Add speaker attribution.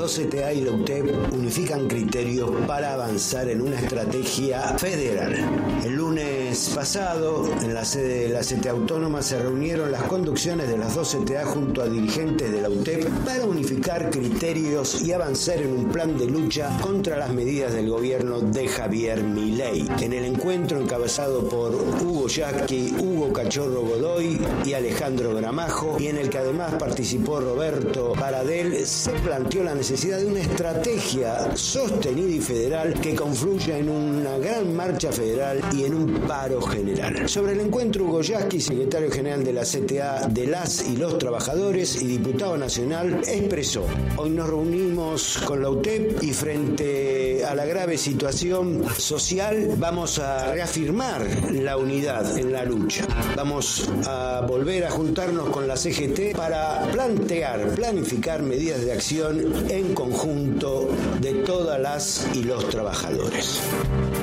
Speaker 1: dos CTA y la UTEP unifican criterios para avanzar en una estrategia federal. El lunes pasado, en la sede de la CTA Autónoma, se reunieron las conducciones de las dos CTA junto a dirigentes de la UTEP para unificar criterios y avanzar en un plan de lucha contra las medidas del gobierno de Javier Milei. En el encuentro, encabezado por Hugo Yasky, Hugo Cachorro Godoy y Alejandro Gramajo, y en el que además participó Roberto Paradel, se planteó la necesidad de una estrategia sostenida y federal que confluya en una gran marcha federal y en un paro general. Sobre el encuentro, Hugo Yasky, secretario general de la CTA de las y los trabajadores y diputado nacional, expresó: hoy nos reunimos con la UTEP y frente a la grave situación social vamos a reafirmar la unidad en la lucha. Vamos a volver a juntarnos con la CGT para planificar medidas de acción en conjunto de todas las y los trabajadores.